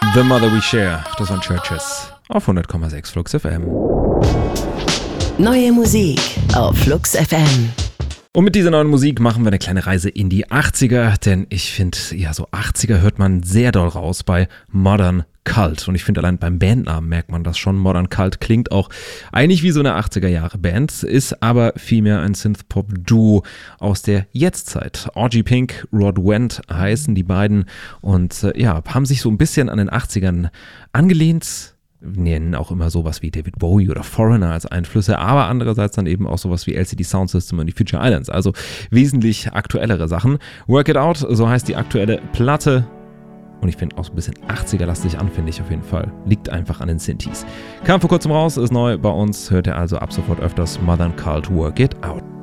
The Mother We Share, das waren Churches auf 100,6 Flux FM. Neue Musik auf Flux FM. Und mit dieser neuen Musik machen wir eine kleine Reise in die 80er, denn ich finde, ja, so 80er hört man sehr doll raus bei Modern Cult. Und ich finde, allein beim Bandnamen merkt man das schon. Modern Cult klingt auch eigentlich wie so eine 80er-Jahre-Band, ist aber vielmehr ein Synthpop-Duo aus der Jetztzeit. Orgy Pink, Rod Wendt heißen die beiden und haben sich so ein bisschen an den 80ern angelehnt. Nennen auch immer sowas wie David Bowie oder Foreigner als Einflüsse, aber andererseits dann eben auch sowas wie LCD Soundsystem und die Future Islands, also wesentlich aktuellere Sachen. Work It Out, so heißt die aktuelle Platte. Und ich finde auch so ein bisschen 80er-lastig an, finde ich auf jeden Fall. Liegt einfach an den Synthes. Kam vor kurzem raus, ist neu bei uns, hört ihr also ab sofort öfters Modern Cult, Work It Out.